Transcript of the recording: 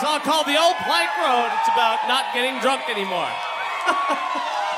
song called The Old Plank Road. It's about not getting drunk anymore.